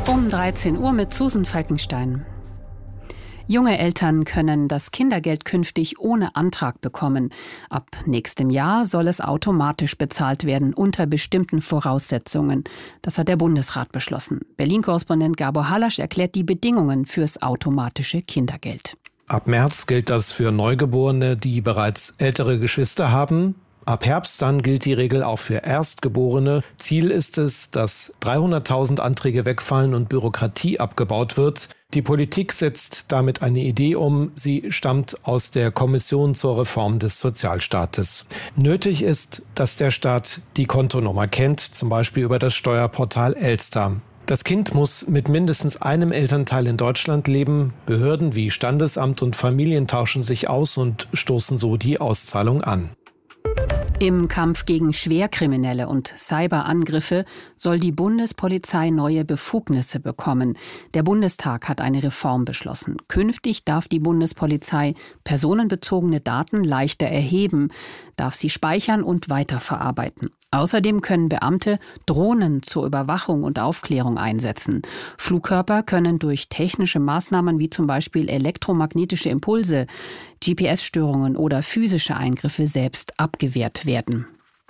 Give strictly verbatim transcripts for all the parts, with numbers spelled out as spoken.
Um dreizehn Uhr mit Susan Falkenstein. Junge Eltern können das Kindergeld künftig ohne Antrag bekommen. Ab nächstem Jahr soll es automatisch bezahlt werden, unter bestimmten Voraussetzungen. Das hat der Bundesrat beschlossen. Berlin-Korrespondent Gabor Halasch erklärt die Bedingungen fürs automatische Kindergeld. Ab März gilt das für Neugeborene, die bereits ältere Geschwister haben. Ab Herbst dann gilt die Regel auch für Erstgeborene. Ziel ist es, dass dreihunderttausend Anträge wegfallen und Bürokratie abgebaut wird. Die Politik setzt damit eine Idee um. Sie stammt aus der Kommission zur Reform des Sozialstaates. Nötig ist, dass der Staat die Kontonummer kennt, zum Beispiel über das Steuerportal Elster. Das Kind muss mit mindestens einem Elternteil in Deutschland leben. Behörden wie Standesamt und Familien tauschen sich aus und stoßen so die Auszahlung an. Im Kampf gegen Schwerkriminelle und Cyberangriffe soll die Bundespolizei neue Befugnisse bekommen. Der Bundestag hat eine Reform beschlossen. Künftig darf die Bundespolizei personenbezogene Daten leichter erheben, darf sie speichern und weiterverarbeiten. Außerdem können Beamte Drohnen zur Überwachung und Aufklärung einsetzen. Flugkörper können durch technische Maßnahmen wie zum Beispiel elektromagnetische Impulse, G P S-Störungen oder physische Eingriffe selbst abgewehrt werden.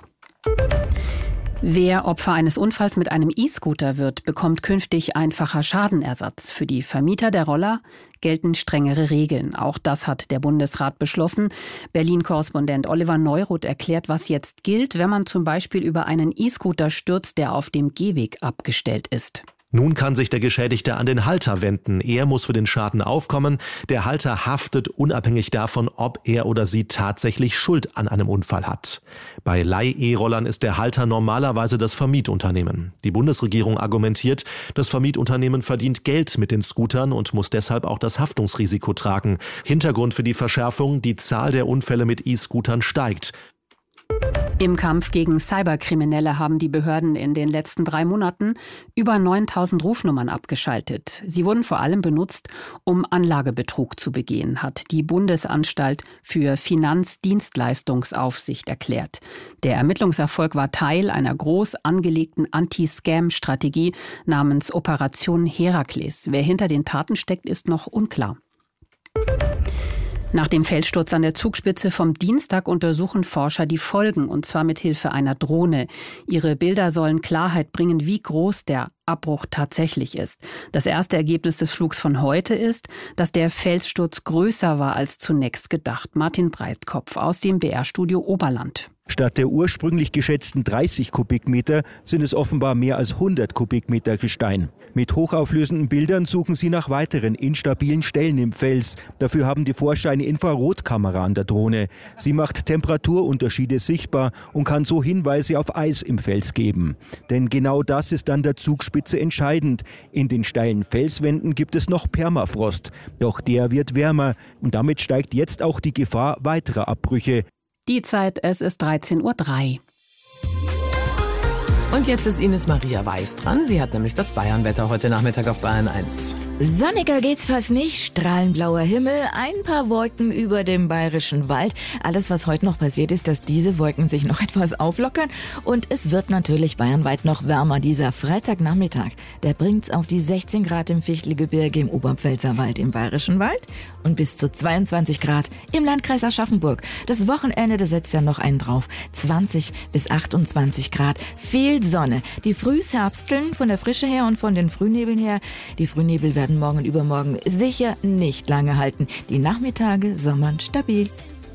Wer Opfer eines Unfalls mit einem E-Scooter wird, bekommt künftig einfacher Schadenersatz. Für die Vermieter der Roller gelten strengere Regeln. Auch das hat der Bundesrat beschlossen. Berlin-Korrespondent Oliver Neuroth erklärt, was jetzt gilt, wenn man zum Beispiel über einen E-Scooter stürzt, der auf dem Gehweg abgestellt ist. Nun kann sich der Geschädigte an den Halter wenden. Er muss für den Schaden aufkommen. Der Halter haftet unabhängig davon, ob er oder sie tatsächlich Schuld an einem Unfall hat. Bei Leih-E-Rollern ist der Halter normalerweise das Vermietunternehmen. Die Bundesregierung argumentiert, das Vermietunternehmen verdient Geld mit den Scootern und muss deshalb auch das Haftungsrisiko tragen. Hintergrund für die Verschärfung: die Zahl der Unfälle mit E-Scootern steigt. Im Kampf gegen Cyberkriminelle haben die Behörden in den letzten drei Monaten über neuntausend Rufnummern abgeschaltet. Sie wurden vor allem benutzt, um Anlagebetrug zu begehen, hat die Bundesanstalt für Finanzdienstleistungsaufsicht erklärt. Der Ermittlungserfolg war Teil einer groß angelegten Anti-Scam-Strategie namens Operation Herakles. Wer hinter den Taten steckt, ist noch unklar. Nach dem Felssturz an der Zugspitze vom Dienstag untersuchen Forscher die Folgen, und zwar mit Hilfe einer Drohne. Ihre Bilder sollen Klarheit bringen, wie groß der Abbruch tatsächlich ist. Das erste Ergebnis des Flugs von heute ist, dass der Felssturz größer war als zunächst gedacht. Martin Breitkopf aus dem B R-Studio Oberland. Statt der ursprünglich geschätzten dreißig Kubikmeter sind es offenbar mehr als hundert Kubikmeter Gestein. Mit hochauflösenden Bildern suchen sie nach weiteren instabilen Stellen im Fels. Dafür haben die Forscher eine Infrarotkamera an der Drohne. Sie macht Temperaturunterschiede sichtbar und kann so Hinweise auf Eis im Fels geben. Denn genau das ist an der Zugspitze entscheidend. In den steilen Felswänden gibt es noch Permafrost. Doch der wird wärmer und damit steigt jetzt auch die Gefahr weiterer Abbrüche. Die Zeit, es ist dreizehn Uhr drei. Und jetzt ist Ines Maria Weiß dran. Sie hat nämlich das Bayernwetter heute Nachmittag auf Bayern eins. Sonniger geht's fast nicht. Strahlenblauer Himmel, ein paar Wolken über dem Bayerischen Wald. Alles, was heute noch passiert, ist, dass diese Wolken sich noch etwas auflockern. Und es wird natürlich bayernweit noch wärmer. Dieser Freitagnachmittag, der bringt's auf die sechzehn Grad im Fichtelgebirge, im Oberpfälzerwald, im Bayerischen Wald und bis zu zweiundzwanzig Grad im Landkreis Aschaffenburg. Das Wochenende, das setzt ja noch einen drauf. zwanzig bis achtundzwanzig Grad. Viel Sonne. Die Frühsherbsteln von der Frische her und von den Frühnebeln her. Die Frühnebel werden morgen und übermorgen sicher nicht lange halten. Die Nachmittage sommern stabil.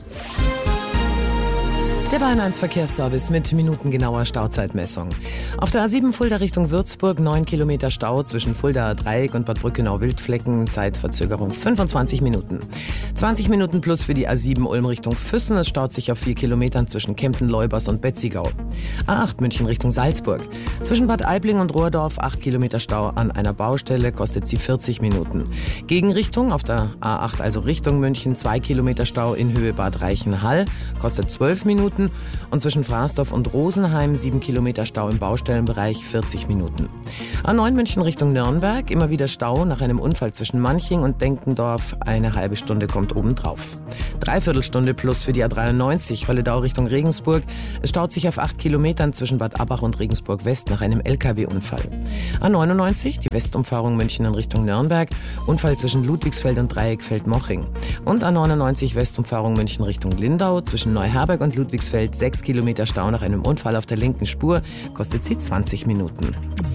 Der Bayern eins Verkehrsservice mit minutengenauer Stauzeitmessung. Auf der A sieben Fulda Richtung Würzburg neun Kilometer Stau zwischen Fuldaer Dreieck und Bad Brückenau-Wildflecken. Zeitverzögerung fünfundzwanzig Minuten. zwanzig Minuten plus für die A sieben Ulm Richtung Füssen. Es staut sich auf vier Kilometern zwischen Kempten-Leubers und Betzigau. A acht München Richtung Salzburg. Zwischen Bad Aibling und Rohrdorf acht Kilometer Stau an einer Baustelle, kostet sie vierzig Minuten. Gegenrichtung auf der A acht, also Richtung München, zwei Kilometer Stau in Höhe Bad Reichenhall, kostet zwölf Minuten. Minuten und zwischen Frasdorf und Rosenheim sieben Kilometer Stau im Baustellenbereich, vierzig Minuten. A neun München Richtung Nürnberg, immer wieder Stau nach einem Unfall zwischen Manching und Denkendorf, eine halbe Stunde kommt obendrauf. Dreiviertelstunde plus für die A dreiundneunzig Holledau Richtung Regensburg. Es staut sich auf acht Kilometern zwischen Bad Abbach und Regensburg West nach einem L K W-Unfall. A neunundneunzig, die Westumfahrung München in Richtung Nürnberg, Unfall zwischen Ludwigsfeld und Dreieckfeld-Moching. Und A neunundneunzig Westumfahrung München Richtung Lindau, zwischen Neuherberg und Ludwigsfeld sechs Kilometer Stau nach einem Unfall auf der linken Spur, kostet sie zwanzig Minuten.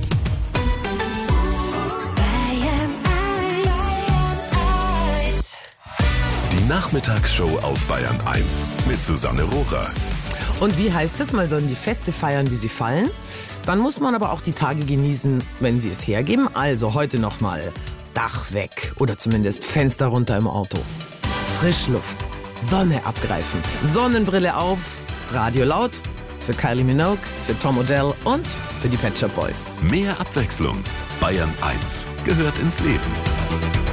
Die Nachmittagsshow auf Bayern eins mit Susanne Rohrer. Und wie heißt es, man soll die Feste feiern, wie sie fallen? Dann muss man aber auch die Tage genießen, wenn sie es hergeben. Also heute nochmal Dach weg oder zumindest Fenster runter im Auto. Frischluft, Sonne abgreifen, Sonnenbrille auf, das Radio laut, für Kylie Minogue, für Tom Odell und für die Pet Shop Boys. Mehr Abwechslung. Bayern eins gehört ins Leben.